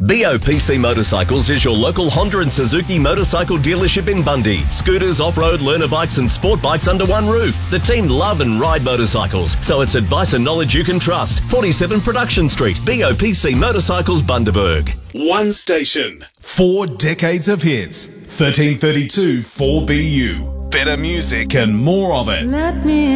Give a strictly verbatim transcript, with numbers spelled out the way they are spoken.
B O P C Motorcycles is your local Honda and Suzuki motorcycle dealership in Bundy. Scooters, off-road, learner bikes and sport bikes under one roof. The team love and ride motorcycles, so it's advice and knowledge you can trust. forty-seven Production Street, B O P C Motorcycles, Bundaberg. One station, four decades of hits. thirteen thirty-two four B U. Better music and more of it. Let me